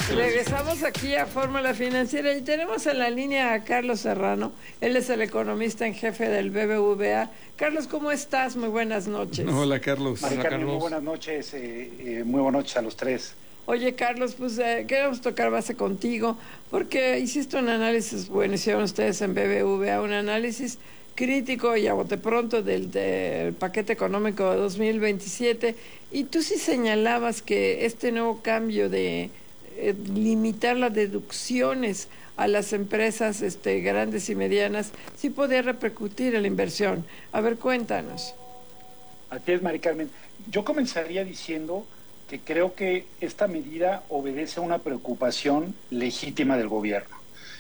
Regresamos aquí a Fórmula Financiera y tenemos en la línea a Carlos Serrano. Él es el economista en jefe del BBVA. Carlos, ¿cómo estás? Muy buenas noches. Hola, Carlos. Hola, Carlos. Muy buenas noches a los tres. Oye, Carlos, pues queremos tocar base contigo porque hiciste un análisis, bueno, hicieron ustedes en BBVA un análisis crítico y a bote pronto del paquete económico de 2027, y tú sí señalabas que este nuevo cambio de limitar las deducciones a las empresas grandes y medianas sí podía repercutir en la inversión. A ver, cuéntanos. Así es, Mari Carmen. Yo comenzaría diciendo que creo que esta medida obedece a una preocupación legítima del gobierno.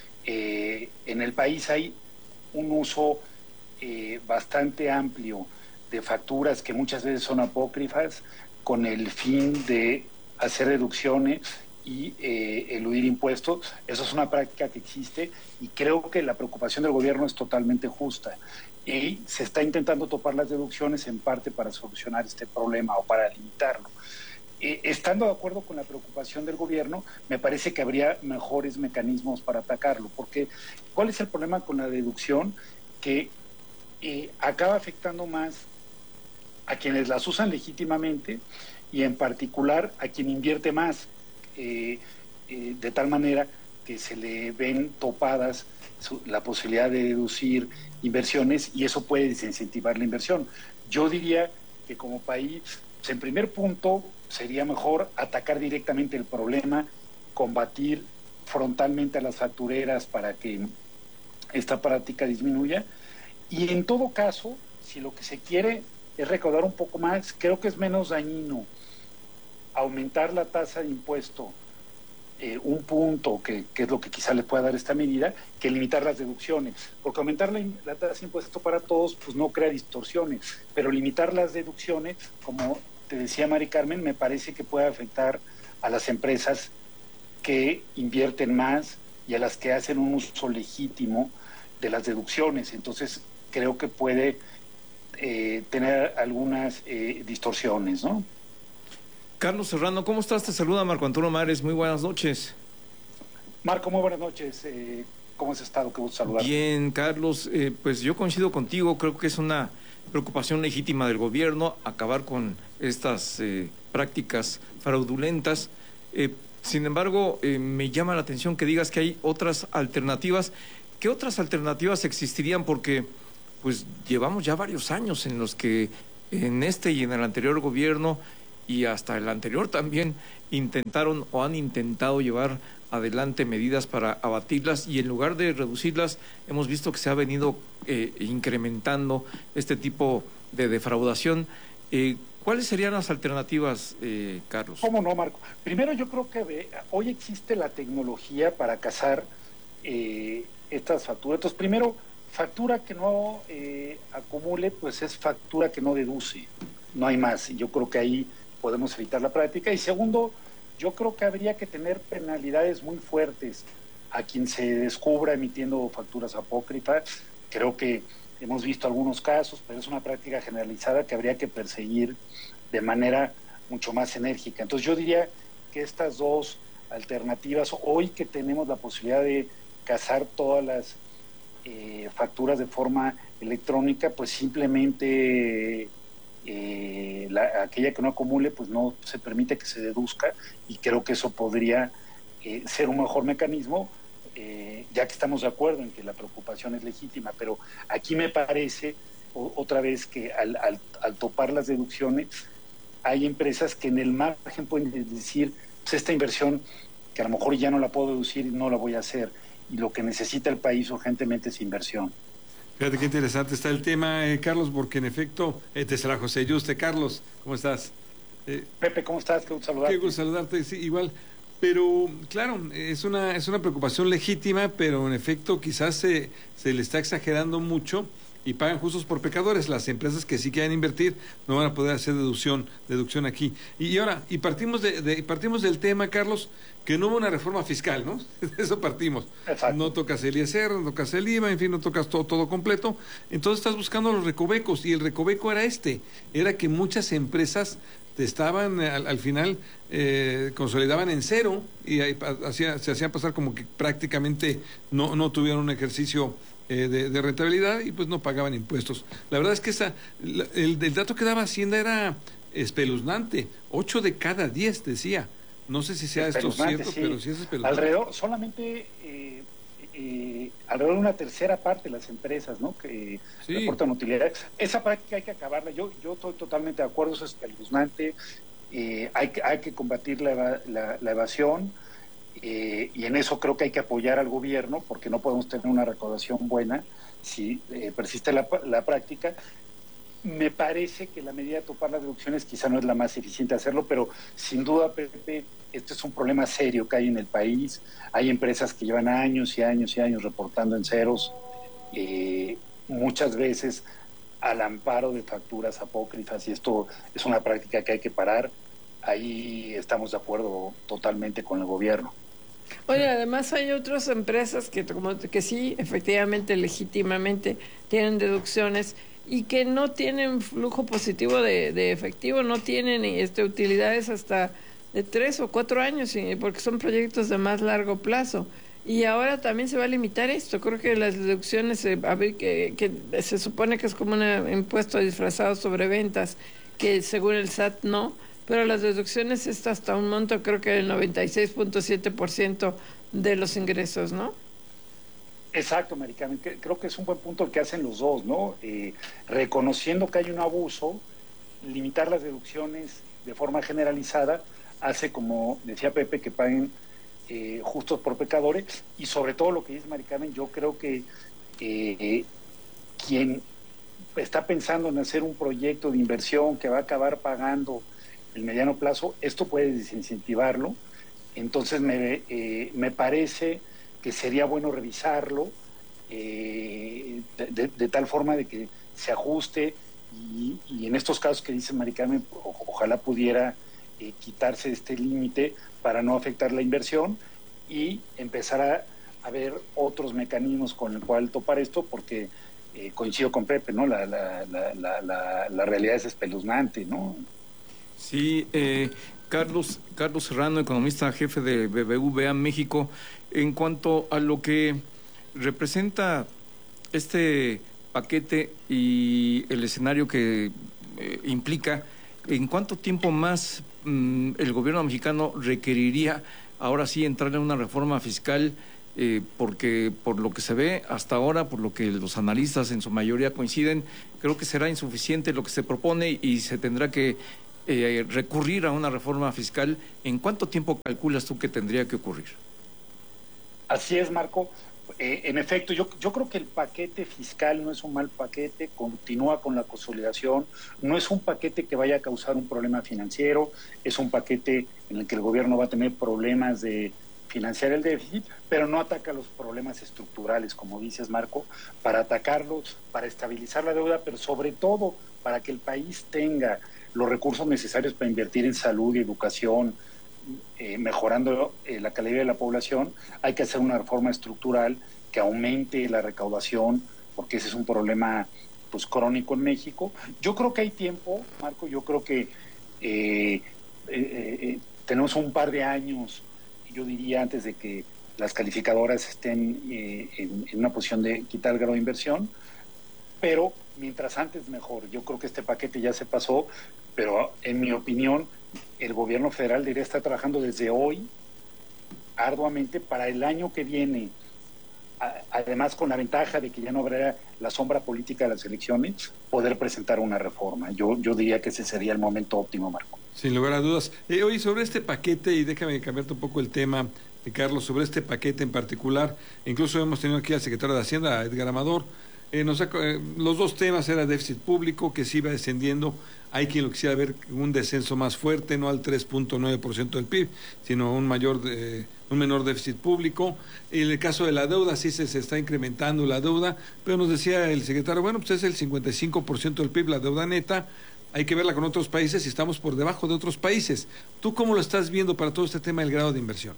En el país hay un uso bastante amplio de facturas que muchas veces son apócrifas con el fin de hacer deducciones y eludir impuestos. Eso es una práctica que existe y creo que la preocupación del gobierno es totalmente justa y se está intentando topar las deducciones en parte para solucionar este problema o para limitarlo. Estando de acuerdo con la preocupación del gobierno, me parece que habría mejores mecanismos para atacarlo, porque ¿cuál es el problema con la deducción? Que acaba afectando más a quienes las usan legítimamente y en particular a quien invierte más, de tal manera que se le ven topadas la posibilidad de deducir inversiones y eso puede desincentivar la inversión. Yo diría que como país, pues en primer punto, sería mejor atacar directamente el problema, combatir frontalmente a las factureras para que esta práctica disminuya. Y en todo caso, si lo que se quiere es recaudar un poco más, creo que es menos dañino aumentar la tasa de impuesto un punto, que es lo que quizá le pueda dar esta medida, que limitar las deducciones. Porque aumentar la tasa de impuesto para todos pues no crea distorsiones, pero limitar las deducciones, como te decía Mari Carmen, me parece que puede afectar a las empresas que invierten más y a las que hacen un uso legítimo de las deducciones. Entonces creo que puede tener algunas distorsiones, ¿no? Carlos Serrano, ¿cómo estás? Te saluda Marco Antonio Mares, muy buenas noches. Marco, muy buenas noches. ¿Cómo has estado? Qué gusto saludarte. Bien, Carlos, pues yo coincido contigo, creo que es una preocupación legítima del gobierno acabar con estas prácticas fraudulentas. Sin embargo, me llama la atención que digas que hay otras alternativas. ¿Qué otras alternativas existirían? Porque pues llevamos ya varios años en los que en este y en el anterior gobierno y hasta el anterior también intentaron o han intentado llevar adelante medidas para abatirlas y en lugar de reducirlas hemos visto que se ha venido incrementando este tipo de defraudación. ¿Cuáles serían las alternativas, Carlos? ¿Cómo no, Marco? Primero, yo creo que hoy existe la tecnología para cazar estas facturas. Entonces, primero, factura que no acumule, pues es factura que no deduce. No hay más. Yo creo que ahí podemos evitar la práctica. Y segundo, yo creo que habría que tener penalidades muy fuertes a quien se descubra emitiendo facturas apócrifas. Creo que hemos visto algunos casos, pero es una práctica generalizada que habría que perseguir de manera mucho más enérgica. Entonces yo diría que estas dos alternativas, hoy que tenemos la posibilidad de cazar todas las facturas de forma electrónica, pues simplemente aquella que no acumule, pues no se permite que se deduzca, y creo que eso podría ser un mejor mecanismo, ya que estamos de acuerdo en que la preocupación es legítima, pero aquí me parece otra vez que al topar las deducciones hay empresas que en el margen pueden decir, pues esta inversión que a lo mejor ya no la puedo deducir y no la voy a hacer, y lo que necesita el país urgentemente es inversión. Fíjate qué interesante está el tema, Carlos, porque en efecto, te será José Yuste. Carlos, ¿cómo estás? Pepe, ¿cómo estás? Qué gusto saludarte. Qué gusto saludarte, sí, igual. Pero, claro, es una preocupación legítima, pero en efecto quizás se le está exagerando mucho y pagan justos por pecadores. Las empresas que sí quieran invertir no van a poder hacer deducción aquí. Y ahora, partimos del tema, Carlos, que no hubo una reforma fiscal, ¿no? De eso partimos. Exacto. No tocas el ISR, no tocas el IVA, en fin, no tocas todo completo. Entonces estás buscando los recovecos, y el recoveco era era que muchas empresas te estaban al final consolidaban en cero y ahí se hacían pasar como que prácticamente no tuvieron un ejercicio de rentabilidad y pues no pagaban impuestos. La verdad es que el dato que daba Hacienda era espeluznante. 8 de cada 10 decía. No sé si sea esto cierto, sí. Pero sí es espeluznante. Alrededor de una tercera parte de las empresas, ¿no?, que reportan utilidades. Esa práctica hay que acabarla. Yo estoy totalmente de acuerdo, eso es espeluznante. Hay que combatir la evasión. Y en eso creo que hay que apoyar al gobierno, porque no podemos tener una recaudación buena si persiste la práctica. Me parece que la medida de topar las deducciones quizá no es la más eficiente hacerlo, pero sin duda, Pepe, este es un problema serio que hay en el país. Hay empresas que llevan años y años y años reportando en ceros, muchas veces al amparo de facturas apócrifas, y esto es una práctica que hay que parar. Ahí estamos de acuerdo totalmente con el gobierno. Oye, además hay otras empresas que sí, efectivamente, legítimamente tienen deducciones y que no tienen flujo positivo de efectivo, no tienen utilidades hasta de 3 o 4 años, porque son proyectos de más largo plazo. Y ahora también se va a limitar esto. Creo que las deducciones, que se supone que es como un impuesto disfrazado sobre ventas, que según el SAT no, pero las deducciones es hasta un monto, creo que el 96.7% de los ingresos, ¿no? Exacto, Maricarmen. Creo que es un buen punto el que hacen los dos, ¿no? Reconociendo que hay un abuso, limitar las deducciones de forma generalizada hace, como decía Pepe, que paguen justos por pecadores. Y sobre todo lo que dice Maricarmen, yo creo que quien está pensando en hacer un proyecto de inversión que va a acabar pagando el mediano plazo, esto puede desincentivarlo. Entonces me parece que sería bueno revisarlo de tal forma de que se ajuste y en estos casos que dice Maricarmen, ojalá pudiera quitarse este límite para no afectar la inversión y empezar a ver otros mecanismos con el cual topar esto, porque coincido con Pepe, ¿no? La realidad es espeluznante, ¿no? Sí, Carlos Serrano, economista jefe de BBVA México, en cuanto a lo que representa este paquete y el escenario que implica, ¿en cuánto tiempo más el gobierno mexicano requeriría ahora sí entrar en una reforma fiscal? Porque por lo que se ve hasta ahora, por lo que los analistas en su mayoría coinciden, creo que será insuficiente lo que se propone y se tendrá que recurrir a una reforma fiscal. ¿En cuánto tiempo calculas tú que tendría que ocurrir? Así es, Marco. En efecto, yo creo que el paquete fiscal no es un mal paquete, continúa con la consolidación, no es un paquete que vaya a causar un problema financiero, es un paquete en el que el gobierno va a tener problemas de financiar el déficit, pero no ataca los problemas estructurales, como dices, Marco, para atacarlos, para estabilizar la deuda, pero sobre todo para que el país tenga los recursos necesarios para invertir en salud y educación, mejorando la calidad de la población. Hay que hacer una reforma estructural que aumente la recaudación, porque ese es un problema pues crónico en México. Yo creo que hay tiempo, Marco, yo creo que tenemos un par de años, yo diría, antes de que las calificadoras estén en una posición de quitar el grado de inversión, pero mientras antes mejor. Yo creo que este paquete ya se pasó, pero en mi opinión el gobierno federal debería estar trabajando desde hoy arduamente para el año que viene, además con la ventaja de que ya no habrá la sombra política de las elecciones, poder presentar una reforma. Yo diría que ese sería el momento óptimo, Marco. Sin lugar a dudas. Oye, sobre este paquete, y déjame cambiarte un poco el tema, Carlos, sobre este paquete en particular, incluso hemos tenido aquí al secretario de Hacienda, Edgar Amador. Los dos temas era déficit público, que sí iba descendiendo. Hay quien lo quisiera ver un descenso más fuerte, no al 3.9% del PIB, sino un menor déficit público. En el caso de la deuda, sí se está incrementando la deuda, pero nos decía el secretario, bueno, pues es el 55% del PIB, la deuda neta. Hay que verla con otros países y estamos por debajo de otros países. ¿Tú cómo lo estás viendo para todo este tema del grado de inversión?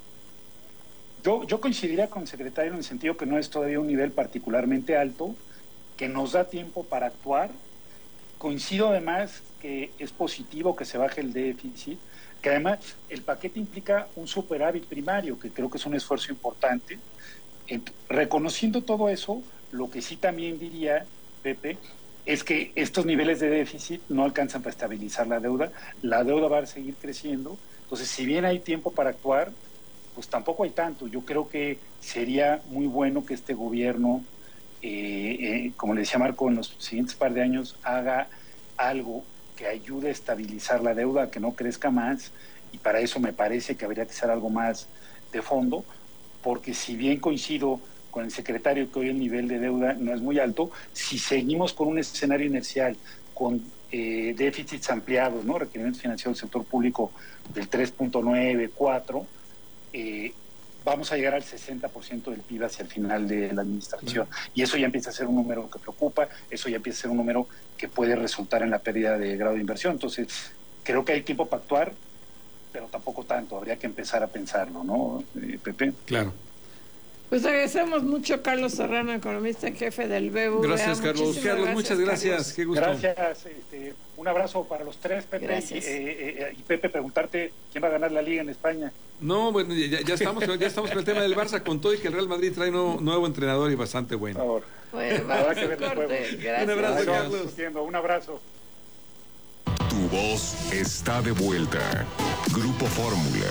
Yo coincidiría con el secretario en el sentido que no es todavía un nivel particularmente alto, que nos da tiempo para actuar Coincido además que es positivo que se baje el déficit, que además el paquete implica un superávit primario, que creo que es un esfuerzo importante. Reconociendo todo eso, lo que sí también diría, Pepe, es que estos niveles de déficit no alcanzan para estabilizar la deuda va a seguir creciendo, entonces si bien hay tiempo para actuar, pues tampoco hay tanto. Yo creo que sería muy bueno que este gobierno, como le decía Marco, en los siguientes par de años haga algo que ayude a estabilizar la deuda, que no crezca más, y para eso me parece que habría que hacer algo más de fondo, porque si bien coincido con el secretario que hoy el nivel de deuda no es muy alto, si seguimos con un escenario inercial, con déficits ampliados, ¿no? Requerimientos financieros del sector público del 3.9, 4, vamos a llegar al 60% del PIB hacia el final de la administración. Y eso ya empieza a ser un número que preocupa, eso ya empieza a ser un número que puede resultar en la pérdida de grado de inversión. Entonces, creo que hay tiempo para actuar, pero tampoco tanto. Habría que empezar a pensarlo, ¿no, Pepe? Claro. Pues agradecemos mucho a Carlos Serrano, economista en jefe del BBVA. Gracias, Carlos. Carlos, muchas gracias. Carlos. Qué gusto. Gracias. Un abrazo para los tres, Pepe. Gracias. Y Pepe, preguntarte quién va a ganar la Liga en España. No, bueno, ya estamos con el tema del Barça, con todo y que el Real Madrid trae nuevo entrenador y bastante bueno. Por favor. Bueno, Habrá vamos que a ver los corte. juegos. Gracias. Un abrazo, Ahí vamos Carlos. discutiendo. Un abrazo. Tu voz está de vuelta. Grupo Fórmula.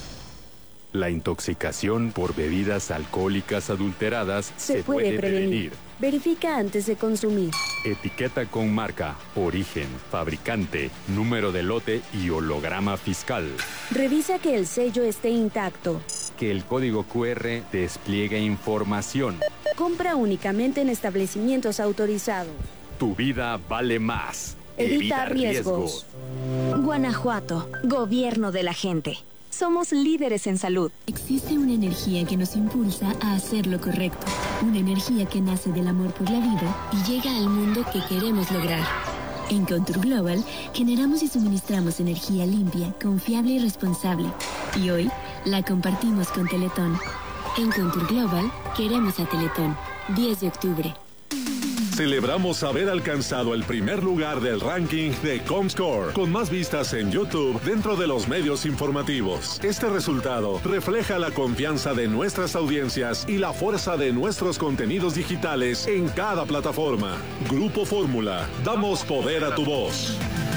La intoxicación por bebidas alcohólicas adulteradas Se puede prevenir. Verifica antes de consumir. Etiqueta con marca, origen, fabricante, número de lote y holograma fiscal. Revisa que el sello esté intacto. Que el código QR despliegue información. Compra únicamente en establecimientos autorizados. Tu vida vale más. Evita riesgos. Guanajuato, gobierno de la gente. Somos líderes en salud. Existe una energía que nos impulsa a hacer lo correcto. Una energía que nace del amor por la vida y llega al mundo que queremos lograr. En Contour Global generamos y suministramos energía limpia, confiable y responsable. Y hoy la compartimos con Teletón. En Contour Global queremos a Teletón. 10 de octubre. Celebramos haber alcanzado el primer lugar del ranking de Comscore, con más vistas en YouTube dentro de los medios informativos. Este resultado refleja la confianza de nuestras audiencias y la fuerza de nuestros contenidos digitales en cada plataforma. Grupo Fórmula, damos poder a tu voz.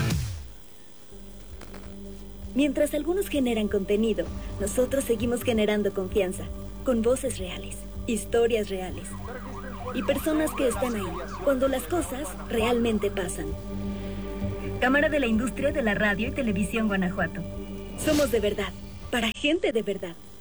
Mientras algunos generan contenido, nosotros seguimos generando confianza, con voces reales, historias reales y personas que están ahí cuando las cosas realmente pasan. Cámara de la Industria de la Radio y Televisión Guanajuato. Somos de verdad, para gente de verdad.